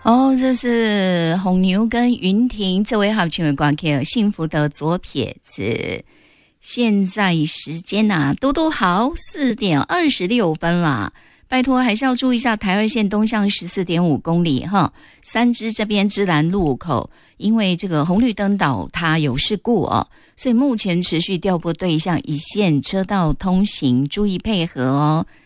哦，这是红牛跟云婷这位好朋友挂 Q 幸福的左撇子。现在时间都都好，4点26分啦。拜托还是要注意一下台二线东向 14.5 公里哈，三芝这边芝兰路口，因为这个红绿灯倒塌有事故哦，所以目前持续调拨对向一线车道通行，注意配合哦。